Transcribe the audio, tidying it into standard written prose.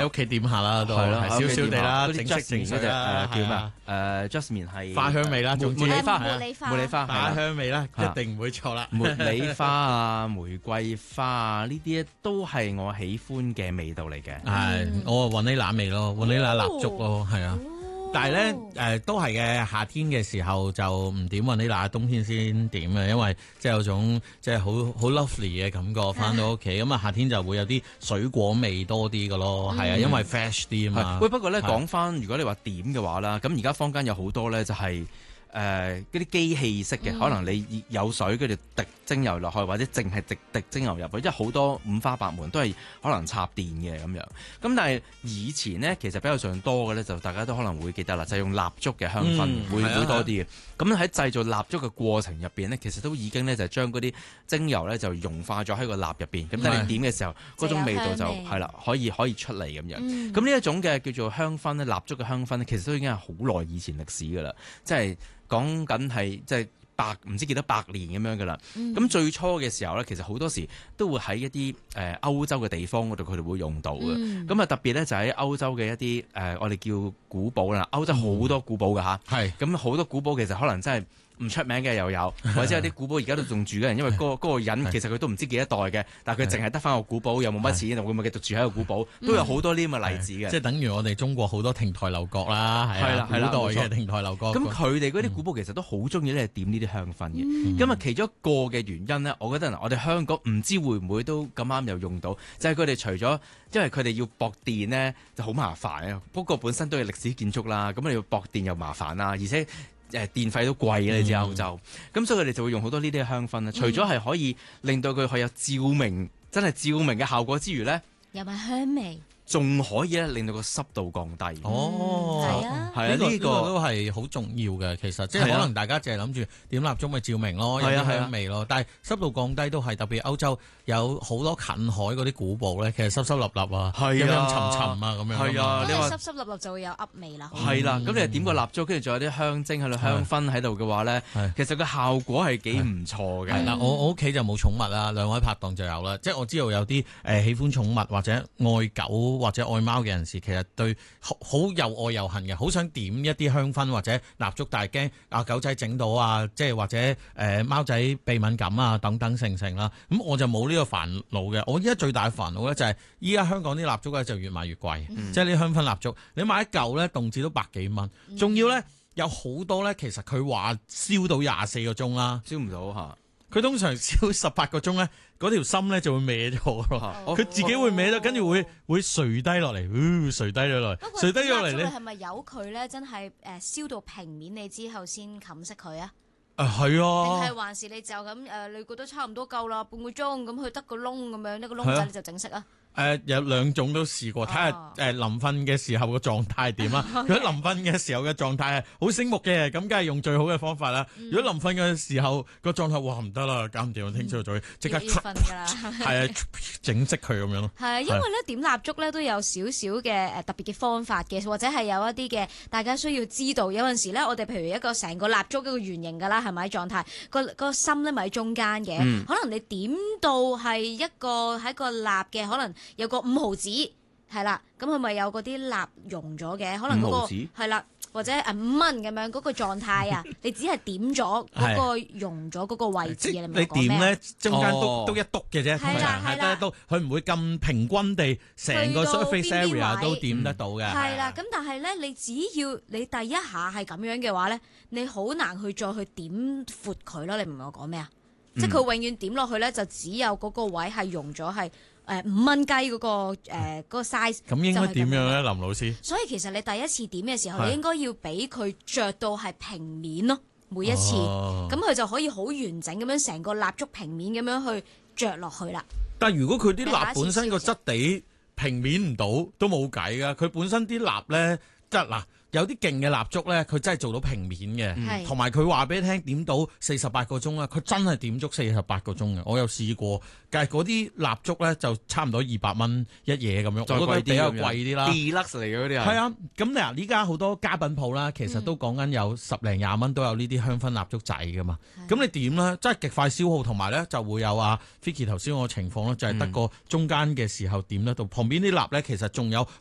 屋企點下啦，都係啦係少少地啦，整色整水啦， 叫咩啊？Jasmine 係花香味啦，總之茉莉花， 茉莉花花香味啦，一定唔會錯啦。 茉莉花啊，玫瑰花啊，呢啲都係我喜歡嘅味道嚟嘅。 係我雲呢拿味咯，雲呢拿蠟燭咯，係啊。但係咧，都係嘅。夏天嘅時候就唔點雲呢拿，冬天先點嘅，因為即係有種即係好 lovely 嘅感覺。翻到屋企咁啊，夏天就會有啲水果味多啲嘅咯，係啊，因為 fresh 啲啊嘛。 喂，不過咧講翻，如果你話點嘅話啦，咁而家坊間有好多咧就係嗰啲機器式嘅，可能你有水跟住滴精油落去，或者淨係滴精油入去，即係好多五花八門，都係可能插電嘅咁樣。咁但係以前呢，其實比較上多嘅咧，就大家都可能會記得啦，就係用蠟燭嘅香薰會多啲嘅。咁喺製造蠟燭嘅過程入邊呢，其實都已經咧就將嗰啲精油咧就溶化咗喺個蠟入邊。咁等你點嘅時候，嗰種味道就係啦，可以出嚟咁樣。咁呢一種嘅叫做香薰咧，蠟燭嘅香薰咧，其實都已經係好耐以前歷史㗎啦，即係講緊係即係唔知幾多百年咁樣噶啦。咁最初嘅時候咧，其實好多時都會喺一啲歐洲嘅地方嗰度，佢哋會用到嘅。咁啊特別咧就喺歐洲嘅一啲我哋叫古堡啦。歐洲好多古堡噶嚇，係咁好多古堡其實可能真係唔出名嘅又有，或者有啲古堡而家都仲住嘅人，因為嗰個人其實佢都唔知幾多代嘅，但係佢淨係得翻個古堡，又冇乜錢，會唔會繼續住喺個古堡？都有好多呢咁嘅例子嘅。 即係等於我哋中國好多亭台樓閣啦，係啦，古代嘅亭台樓閣。 咁佢哋嗰啲古堡其實都好中意咧點呢啲香薰嘅。咁啊其中一個嘅原因咧，我覺得我哋香港唔知會唔會都咁啱又用到，就係佢哋除咗因為佢哋要駁電咧就好麻煩啊，不過本身都係歷史建築啦，咁你要駁電又麻煩啦，而且電費都貴嘅，你知歐洲，咁所以佢哋就會用好多呢啲香薰啦。除咗係可以令到佢係有照明，真係照明嘅效果之餘咧， 又係香味， 仲可以咧令到個濕度降低。 哦， 係啊， 係啊，呢個都係好重要嘅。其實即係可能大家淨係諗住點蠟燭咪照明咯，有啲香味咯。但係濕度降低都係特別歐洲有好多近海嗰啲古堡咧，其實濕濕立立啊，陰陰沉沉啊咁樣。 係啊， 你話濕濕立立就會有噏味啦。 係啦，咁你點個蠟燭，跟住仲有啲香精喺度香薰喺度嘅話咧，其實個效果係幾唔錯嘅。 嗱，我屋企就冇寵物啦，兩位拍檔就有啦。即係我知道有啲喜歡寵物或者愛狗或者愛貓嘅人士，其實對好又愛又恨嘅，好想點一啲香薰或者蠟燭，但係驚狗仔整到啊，即係或者貓仔鼻敏感啊等等成啦。咁我就冇呢個煩惱嘅。我依家最大嘅煩惱咧就係依家香港啲蠟燭咧就越賣越貴，即係啲香薰蠟燭，你買一嚿咧動輒都百幾蚊，仲要咧有好多咧，其實佢話燒到24個鐘啦， 燒唔到嚇。 佢通常燒18個鐘咧，嗰條芯咧就會歪咗咯，佢自己會歪咗，跟住會垂低落嚟，垂低咗落嚟，垂低咗落嚟咧。 係咪由佢咧真係燒到平面你之後先冚熄佢啊？ 係啊， 定係還是你就咁你覺得差唔多夠啦，半個鐘咁佢得個窿咁樣，一個窿仔你就整熄啊？ 有兩種都試過，睇下臨瞓嘅時候個狀態點啦。如果臨瞓嘅時候嘅狀態係好醒目嘅，咁梗係用最好嘅方法啦。如果臨瞓嘅時候個狀態，哇唔得啦，搞唔掂，我聽朝早即刻瞓㗎啦， 係啊，整熄佢咁樣咯。 係因為咧點蠟燭咧都有少少嘅特別嘅方法嘅，或者係有一啲嘅大家需要知道。有陣時咧，我哋譬如一個成個蠟燭一個圓形㗎啦，係咪狀態？個心咧咪喺中間嘅，可能你點到係一個喺個蠟嘅可能。有個5毫子係啦，咁佢咪有嗰啲蠟溶咗嘅，可能嗰個係啦，或者5蚊咁樣嗰個狀態啊，你只係點咗嗰個溶咗嗰個位置啊， 你點咧中間都一篤嘅啫，通常係得一篤，佢唔會咁平均地成個 surface area 都點得到嘅。 係啦，咁但係咧，你只要你第一下係咁樣嘅話咧，你好難去再去點闊佢咯。你明唔明我講咩啊？即係佢永遠點落去咧，就只有嗰個位係溶咗係。5蚊雞嗰個 size， 咁應該點樣咧，林老師？ 所以其實你第一次點嘅時候，你應該要俾佢着到係平面咯，每一次，咁佢就可以好完整咁樣成個蠟燭平面咁樣去着落去啦。 但如果佢啲蠟本身個質地平面唔到，都冇計噶。佢本身啲蠟咧，即係嗱。有啲勁嘅蠟燭咧，佢真係做到平面嘅，同埋佢話俾你聽點到48個鐘啦，佢真係點足48個鐘嘅。我有試過，但係嗰啲蠟燭咧就差唔多200蚊一嘢咁樣，我覺得比較貴啲啦。 Deluxe 嚟嘅嗰啲係啊，咁嗱，依家好多家品鋪啦，其實都講緊有10零20蚊都有呢啲香薰蠟燭仔噶嘛。咁你點咧？真係極快消耗，同埋咧就會有Vicky 頭先我情況咧，就係得個中間嘅時候點得到，旁邊啲蠟咧其實仲有